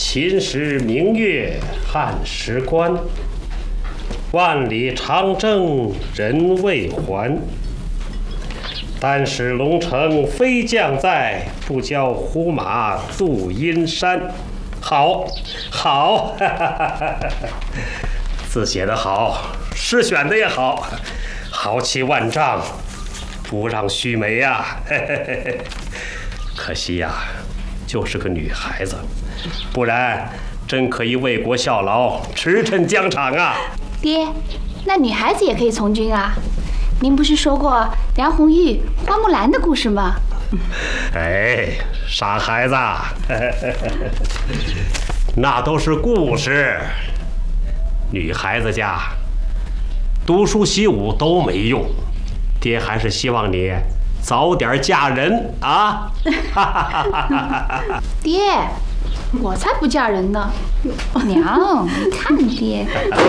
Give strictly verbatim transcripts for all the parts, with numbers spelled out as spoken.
秦时明月汉时关，万里长征人未还。但使龙城飞将在，不教胡马度阴山。好，好，哈哈哈哈字写得好，诗选的也好，豪气万丈，不让须眉呀、啊！可惜呀、啊，就是个女孩子，不然真可以为国效劳，驰骋疆场啊！ 爹，那女孩子也可以从军啊？您不是说过梁红玉、花木兰的故事吗？ 哎，傻孩子，那都是故事。女孩子家读书习武都没用，爹还是希望你早点嫁人啊！ 爹，我才不嫁人呢！娘，你看爹。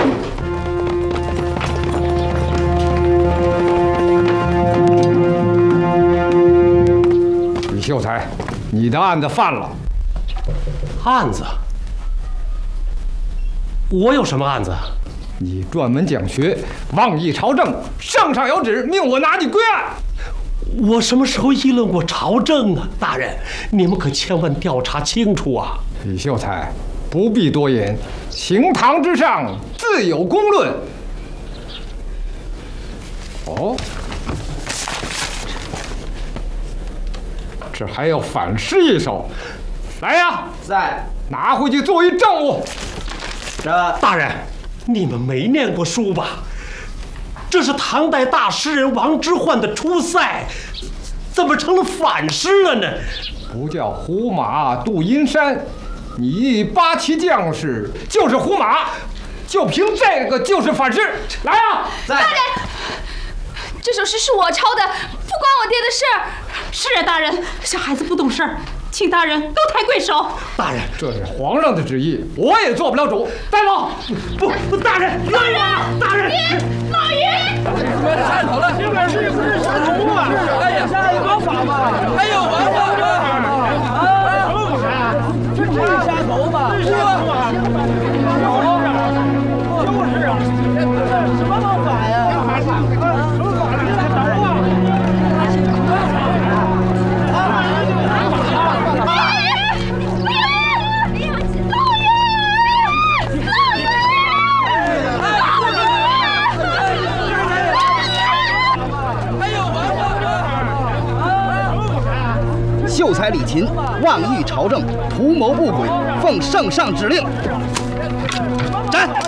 李秀才，你的案子犯了。 案子？我有什么案子？ 你专门讲学，妄议朝政，圣上有旨，命我拿你归案。 我什么时候议论过朝政啊？大人，你们可千万调查清楚啊！ 李秀才，不必多言，刑堂之上自有公论。哦，这还要反诗一首，来呀！ 在， 拿回去作为证物。 这大人，你们没念过书吧？这是唐代大诗人王之涣的《出塞》，怎么成了反诗了呢？ 不叫胡马度阴山，你一八旗将士就是胡马，就凭这个就是反诗。来啊！ 在。 大人，这首诗是我抄的，不关我爹的事儿。 是啊，大人，小孩子不懂事儿，请大人高抬贵手。 大人， 这是皇上的旨意，我也做不了主。带走！ 不不，大人， 大人， 大人， 老爷， 站好了，这边是不是小龙啊？哎呀，下一个法吧！哎呦，完了啊！什么法呀？这这下头吧？是啊，就是啊，什么方法呀？什么法律？打人啊！ 秀才李勤妄议朝政，图谋不轨，奉圣上指令，斩！